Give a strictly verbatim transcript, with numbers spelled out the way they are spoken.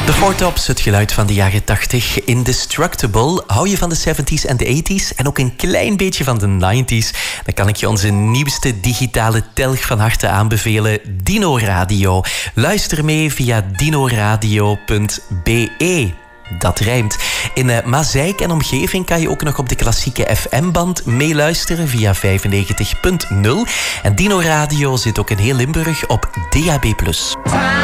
De Four Tops, het geluid van de jaren tachtig. Indestructible. Hou je van de zeventies en de tachtiger en ook een klein beetje van de negentiger? Dan kan ik je onze nieuwste digitale telg van harte aanbevelen. Dino Radio. Luister mee via dinoradio punt be. Dat rijmt. In uh, Mazeik en omgeving kan je ook nog op de klassieke F M-band meeluisteren via vijfennegentig punt nul. En Dino Radio zit ook in heel Limburg op D A B plus.